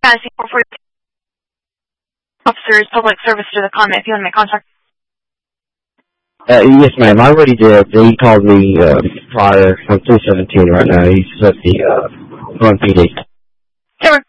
Fantasy 442 officers, public service to the comment if you want to make contact. Yes, ma'am. I already did. He called me prior. I'm 217 right now. He's at the front PD. Sure.